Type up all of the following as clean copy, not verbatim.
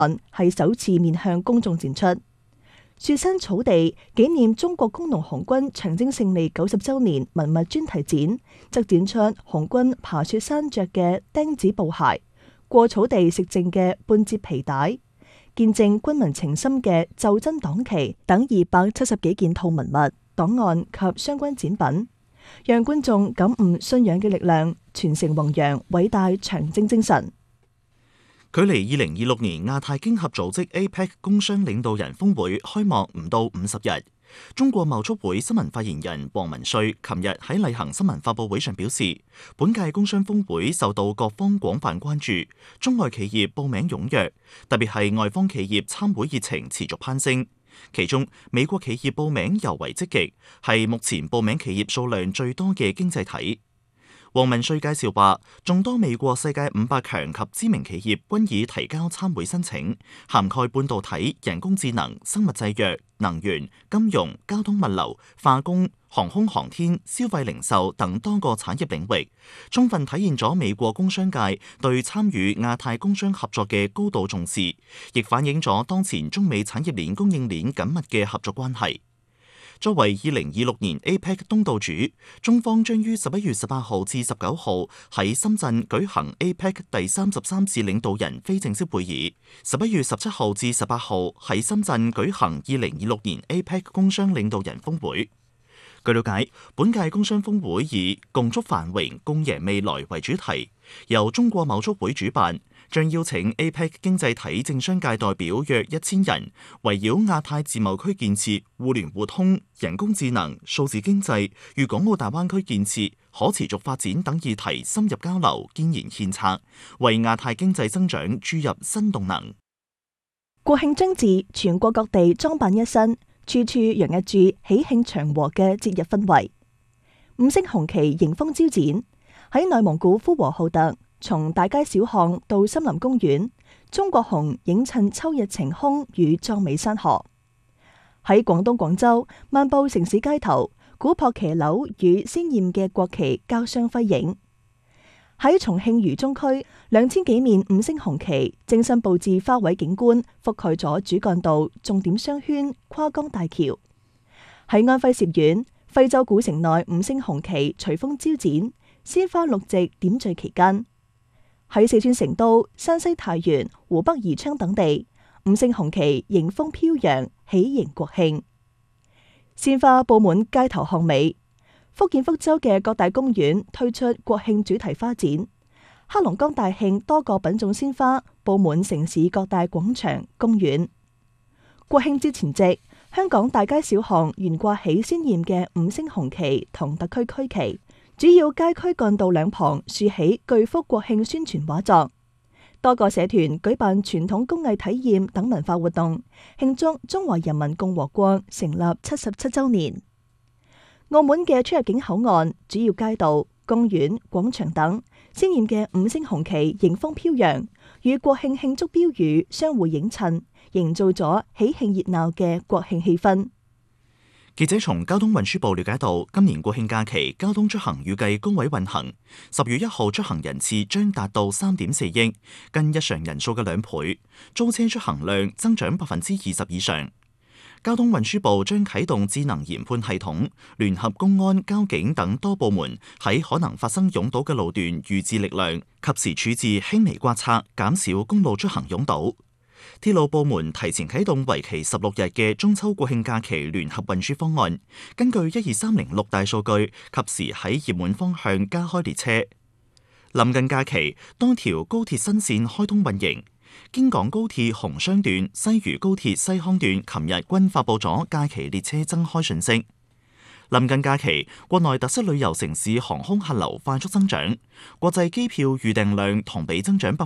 案係首次面向公眾展出。雪山草地紀念中國工農紅軍長征勝利90週年文物專題展，則展出紅軍爬雪山着嘅釘子布鞋、過草地食剩嘅半截皮帶、見證軍民情深嘅袖珍黨旗等270幾件套文物、檔案及相關展品，讓觀眾感悟信仰嘅力量，傳承弘揚偉大長征精神。 距離2026年亞太經合組織 APEC 工商領導人峰會開幕唔到50日，中國貿促會新聞發言人黃文帥琴日喺例行新聞發佈會上表示，本屆工商峰會受到各方廣泛關注，中外企業報名踴躍，特別係外方企業參會熱情持續攀升，其中美國企業報名尤為積極，係目前報名企業數量最多嘅經濟體。黃文帥介紹話，眾多美國世界500強及知名企業均已提交參會申請，涵蓋半導體、人工智能、生物製藥、能源、金融、交通物流、化工、航空航天、消費零售等多個產業領域，充分體現咗美國工商界對參與亞太工商合作嘅高度重視，亦反映咗當前中美產業鏈供應鏈緊密嘅合作關係。作為2026年 APEC 東道主，中方將於11月18號至19號喺深圳舉行 APEC 第33次領導人非正式會議，11月17號至18號喺深圳舉行2026年 APEC 工商領導人峰會。據了解，本屆工商峰會以共築繁榮、共贏未來為主題，由中國貿促會主辦，將邀請 APEC 經濟體政商界代表約1000人，圍繞亞太自貿區建設、互聯互通、人工智能、數字經濟、粵港澳大灣區建設、可持續發展等議題深入交流，建言獻策，為亞太經濟增長注入新動能。 國慶將至，全國各地裝扮一新，處處洋溢住喜慶祥和嘅節日氛圍。五星紅旗迎風招展，喺內蒙古呼和浩特，從大街小巷到森林公園，中國紅映襯秋日晴空與壯美山河。喺廣東廣州，漫步城市街頭，古樸騎樓與鮮豔嘅國旗交相輝映。喺重慶渝中區，2000幾面五星紅旗精心佈置花卉景觀，覆蓋咗主幹道、重點商圈、跨江大橋。喺安徽歙縣，徽州古城內五星紅旗隨風招展，鮮花綠植點綴其間。喺四川成都、山西太原、湖北宜昌等地，五星紅旗迎風飄揚，喜迎國慶。鮮花佈滿街頭巷尾。福建福州嘅各大公園推出國慶主題花展，黑龍江大慶多個品種鮮花佈滿城市各大廣場、公園。國慶節前夕，香港大街小巷懸掛起鮮豔嘅五星紅旗同特區區旗，主要街區幹道兩旁豎起巨幅國慶宣傳畫作。多個社團舉辦傳統工藝體驗等文化活動，慶祝中華人民共和國成立77週年。澳門嘅出入境口岸、主要街道、公園、廣場等鮮豔嘅五星紅旗迎風飄揚，與國慶慶祝標語相互映襯，營造咗喜慶熱鬧嘅國慶氣氛。 記者從交通運輸部了解到，今年國慶假期交通出行預計高位運行，10月1號出行人次將達到3.4億，近日常人數嘅2倍，租車出行量增長20%以上。交通運輸部將啟動智能研判系統，聯合公安、交警等多部門喺可能發生擁堵嘅路段預置力量，及時處置輕微刮擦，減少公路出行擁堵。鐵路部門提前啟動為期16日嘅中秋國慶假期聯合運輸方案，根據12306大數據，及時喺熱門方向加開列車。臨近假期，多條高鐵新線開通運營。京港高鐵紅雙段、西渝高鐵西康段琴日均發佈咗假期列車增開訊息。臨近假期，國內特色旅遊城市航空客流快速增長，國際機票預訂量同比增長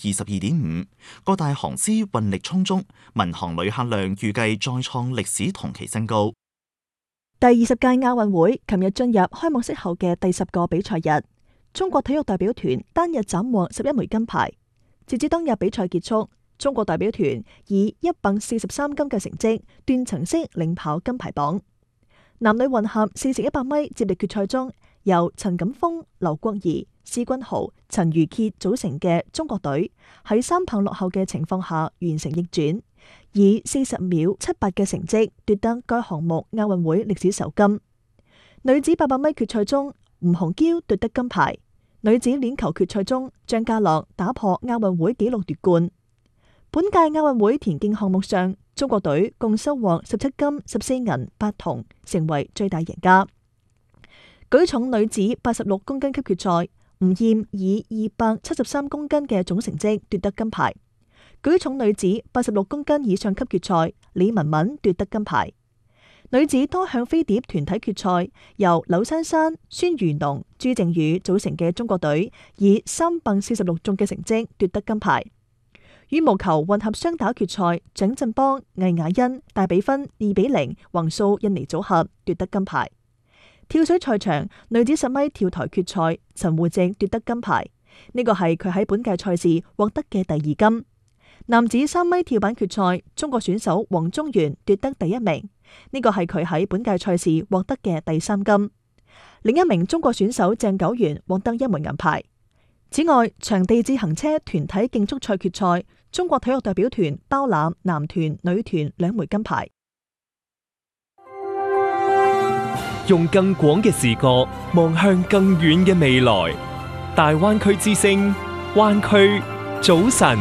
22.5%，各大航司運力充足，民航旅客量預計再創歷史同期新高。 第20屆亞運會琴日進入開幕式後嘅第10個比賽日，中國體育代表團單日斬獲11枚金牌。截至當日比賽結束，中國代表團以143金嘅成績斷層式領跑金牌榜。男女混合4乘100米接力決賽中， 由陳錦鋒、劉國儀、施君豪、陳如傑組成嘅中國隊喺3棒落後嘅情況下完成逆轉，以40秒78嘅成績奪得該項目亞運會歷史首金。女子800米決賽中，吳鴻嬌奪得金牌。女子鏈球決賽中，張家樂打破亞運會紀錄奪冠。本屆亞運會田徑項目上，中國隊共收穫17金、14銀、8銅，成為最大贏家。舉重女子86公斤級決賽，吳艷以273公斤嘅總成績奪得金牌。舉重女子86公斤以上級決賽，李雯雯奪得金牌。女子多項飛碟團體決賽，由柳珊珊、孫如農、朱靜宇組成嘅中國隊以3棒46中嘅成績奪得金牌。羽毛球混合雙打決賽，蔣振邦、魏雅欣大比分2-0橫掃印尼組合奪得金牌。跳水賽場，女子10米跳台決賽，陳芋汐奪得金牌，呢個係佢喺本屆賽事獲得嘅第2金。男子3米跳板決賽，中國選手黃宗元奪得第1名，呢個係佢喺本屆賽事獲得嘅第3金。另一名中國選手鄭九元獲得1枚銀牌。此外，場地自行車團體競速賽決賽，中國體育代表團包攬男團、女團2枚金牌。 用更廣嘅視角望向更遠嘅未來，大灣區之聲，灣區早晨。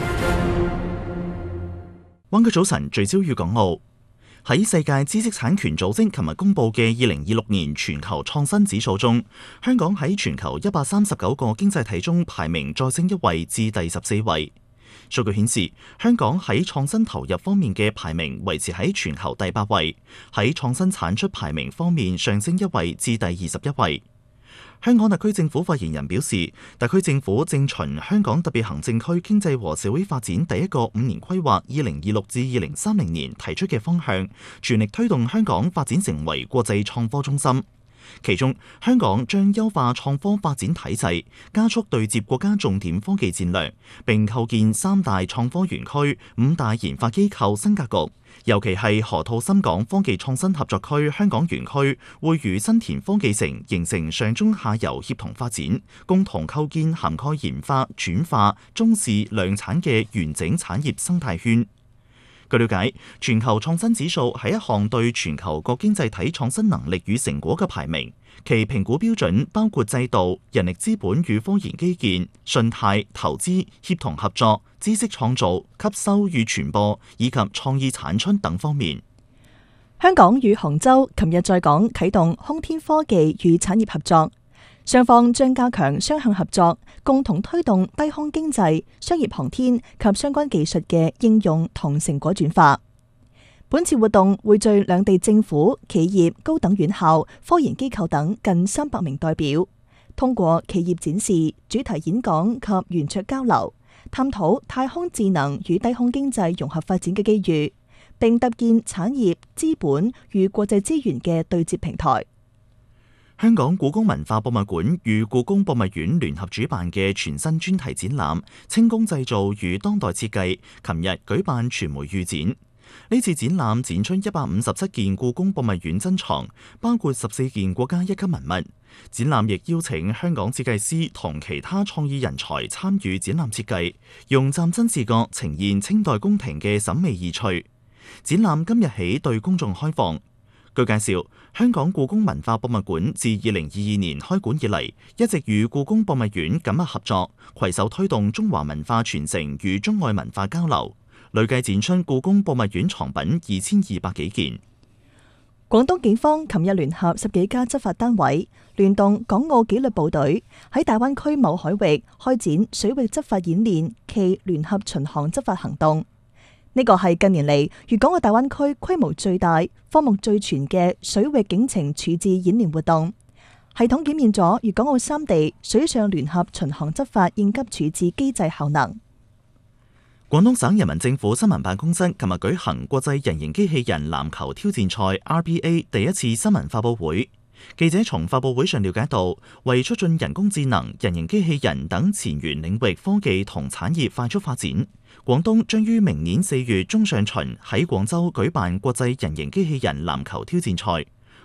灣區早晨聚焦粵港澳。喺世界知識產權組織琴日公布嘅2026年全球創新指數中，香港喺全球139個經濟體中排名再升1位至第14位。數據顯示，香港喺創新投入方面嘅排名維持喺全球第8位，喺創新產出排名方面上升1位至第21位。香港特區政府發言人表示，特區政府正循香港特別行政區經濟和社會發展第一個5年規劃2026至2030年提出嘅方向，全力推動香港發展成為國際創科中心。其中，香港將優化創科發展體制，加速對接國家重點科技戰略，並構建3大創科園區、5大研發機構新格局。尤其係河套深港科技創新合作區香港園區，會與新田科技城形成上中下游協同發展，共同構建涵蓋研發、轉化、中試、量產嘅完整產業生態圈。據了解，全球創新指數係一項對全球各經濟體創新能力與成果嘅排名，其評估標準包括制度、人力資本與科研基建、信貸、投資、協同合作、知識創造、吸收與傳播以及創意產出等方面。 香港與杭州琴日在港啟動空天科技與產業合作，雙方將加強雙向合作，共同推動低空經濟、商業航天及相關技術嘅應用同成果轉化。本次活動匯聚兩地政府、企業、高等院校、科研機構等近300名代表，通過企業展示、主題演講及圓桌交流，探討太空智能與低空經濟融合發展嘅機遇，並搭建產業、資本與國際資源嘅對接平台。 香港故宮文化博物館與故宮博物院聯合主辦嘅全新專題展覽《清宮製造與當代設計》，琴日舉辦傳媒預展。呢次展覽展出157件故宮博物院珍藏，包括14件國家一級文物。展覽亦邀請香港設計師同其他創意人才參與展覽設計，用嶄新視角呈現清代宮廷嘅審美意趣。展覽今日起對公眾開放。據介紹，香港故宮文化博物館自2022年開館以嚟，一直與故宮博物院緊密合作，攜手推動中華文化傳承與中外文化交流，累計展出故宮博物院藏品2200幾件。 廣東警方琴日聯合10幾家執法單位，聯動港澳紀律部隊，喺大灣區某海域開展水域執法演練暨聯合巡航執法行動。呢個係近年嚟粵港澳大灣區規模最大、科目最全嘅水域警情處置演練活動，系統檢驗咗粵港澳3地水上聯合巡航執法應急處置機制效能。 廣東省人民政府新聞辦公室琴日舉行國際人形機器人籃球挑戰賽 RBA 第一次新聞發佈會。記者從發佈會上了解到，為促進人工智能、人形機器人等前沿領域科技同產業快速發展，廣東將於明年4月中上旬喺廣州舉辦國際人形機器人籃球挑戰賽。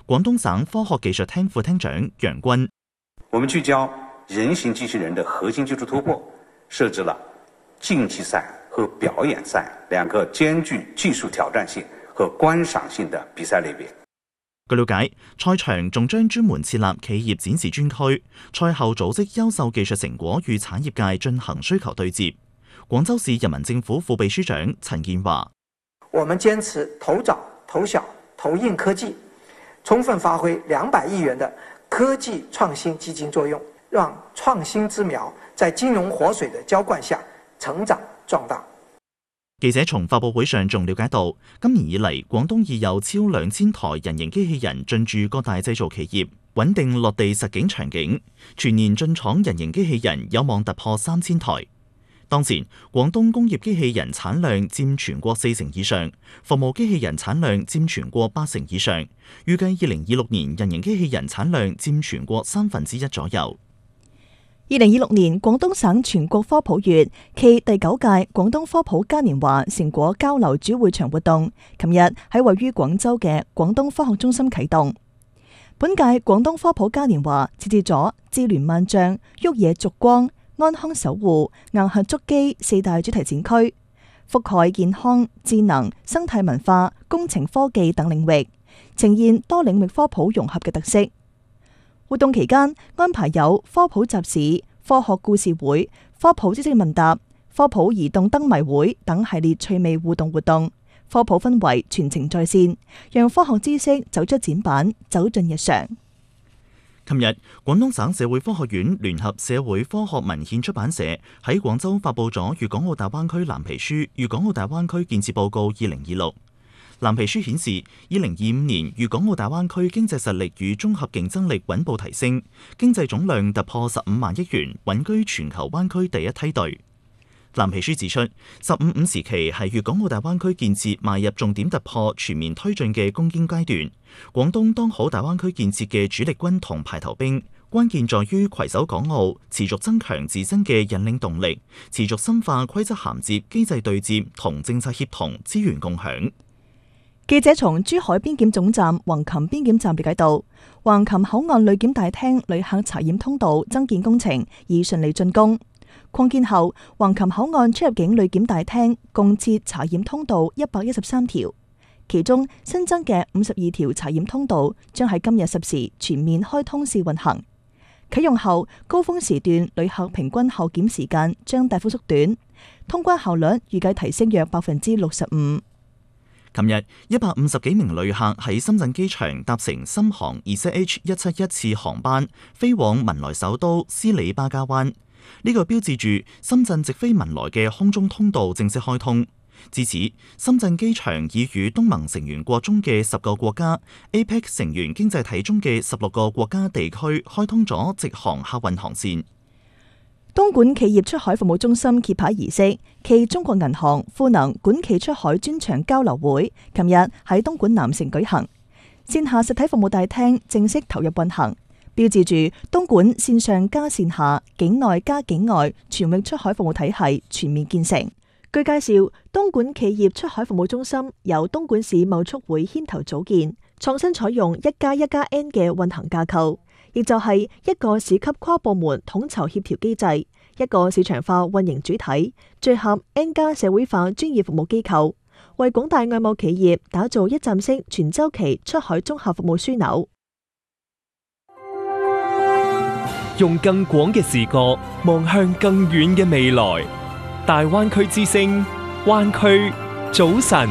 廣東省科學技術廳副廳長楊軍： 我們聚焦人形機器人的核心技術突破，設置了競技賽和表演賽兩個兼具技術挑戰性和觀賞性的比賽類別。 據了解，賽場仲將專門設立企業展示專區，賽後組織優秀技術成果與產業界進行需求對接。廣州市人民政府副秘書長陳建華： 我們堅持投早、投小、投硬科技，充分發揮200億元的科技創新基金作用，讓創新之苗在金融活水的澆灌下成長壯大。 記者從發佈會上仲了解到，今年以嚟，廣東已有超2000台人形機器人進駐各大製造企業，穩定落地實景場景，全年進廠人形機器人有望突破3000台。當前，廣東工業機器人產量佔全國40%以上，服務機器人產量佔全國80%以上。預計2026年人形機器人產量佔全國1/3左右。 2026年廣東省全國科普月暨第9屆廣東科普嘉年華成果交流主會場活動，琴日喺位於廣州嘅廣東科學中心啟動。本屆廣東科普嘉年華設置咗智聯萬象、沃野燭光、安康守護、硬核築基4大主題展區，覆蓋健康、智能、生態文化、工程科技等領域，呈現多領域科普融合嘅特色。活動期間安排有科普集市、科學故事會、科普知識問答、科普移動燈謎會等系列趣味互動活動，科普氛圍全程在線，讓科學知識走出展板，走進日常。 琴日，廣東省社會科學院聯合社會科學文獻出版社喺廣州發佈咗《粵港澳大灣區藍皮書》《粵港澳大灣區建設報告2026》。藍皮書顯示，2025年粵港澳大灣區經濟實力與綜合競爭力穩步提升，經濟總量突破15萬億元，穩居全球灣區第一梯隊。藍皮書指出，15+5時期係粵港澳大灣區建設邁入重點突破、全面推進嘅攻堅階段。廣東當好大灣區建設嘅主力軍同排頭兵，關鍵在於攜手港澳，持續增強自身嘅引領動力，持續深化規則銜接、機制對接同政策協同、資源共享。 記者從珠海邊檢總站橫琴邊檢站了解到，橫琴口岸旅檢大廳旅客查驗通道增建工程已順利竣工。擴建後，橫琴口岸出入境旅檢大廳共設查驗通道113條，其中新增嘅52條查驗通道將喺今日10時全面開通試運行。啟用後，高峰時段旅客平均候檢時間將大幅縮短，通關效率預計提升約65%。 琴日150幾名旅客喺深圳機場搭乘深航2CH171次航班飛往文萊首都斯里巴加灣，呢個標誌住深圳直飛文萊嘅空中通道正式開通。至此，深圳機場已與東盟成員國中嘅10個國家、APEC 成員經濟體中嘅16個國家地區開通咗直航客運航線。東莞企業出海服務中心揭牌儀式暨中國銀行賦能莞企出海專場交流會，琴日喺東莞南城舉行。線下實體服務大廳正式投入運行，標誌住東莞線上加線下、境內加境外全域出海服務體系全面建成。據介紹，東莞企業出海服務中心由東莞市貿促會牽頭組建，創新採用1+1+N 嘅運行架構。亦就係一個市級跨部門統籌協調機制，一個市場化運營主體，聚合 N+ 社會化專業服務機構，為廣大外貿企業打造一站式全周期出海綜合服務樞紐。 用更廣嘅視角望向更遠嘅未來，大灣區之聲，灣區早晨。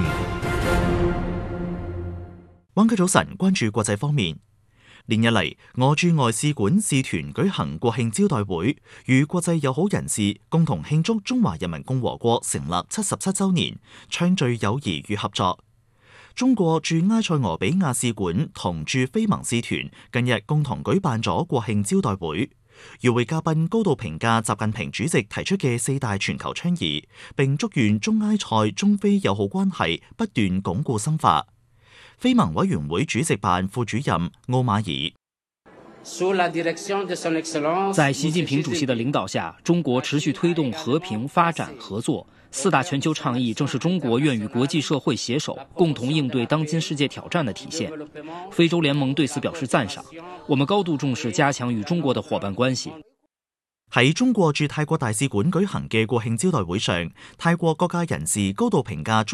灣區早晨，關注國際方面。連日嚟，我駐外使館使團舉行國慶招待會，與國際友好人士共同慶祝中華人民共和國成立77週年，暢聚友誼與合作。中國駐埃塞俄比亞使館同駐非盟使團近日共同舉辦咗國慶招待會，與會嘉賓高度評價習近平主席提出嘅4大全球倡議，並祝願中埃塞中非友好關係不斷鞏固深化。非盟委員會主席辦副主任奧馬爾： 在習近平主席的領導下，中國持續推動和平發展合作， 4大全球倡议正是中国愿与国际社會攜手，共同應對當今世界挑戰的體現。非洲聯盟對此表示讚賞，我們高度重視加強與中國的夥伴關係。 喺中國駐泰國大使館舉行嘅國慶招待會上，泰國各界人士高度評價